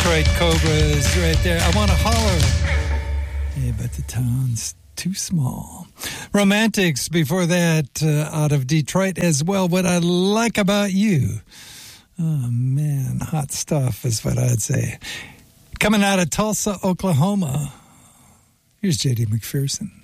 Detroit Cobras right there. I want to holler. Yeah, but the town's too small. Romantics before that, out of Detroit as well. What I like about you. Oh, man, hot stuff is what I'd say. Coming out of Tulsa, Oklahoma, here's J.D. McPherson.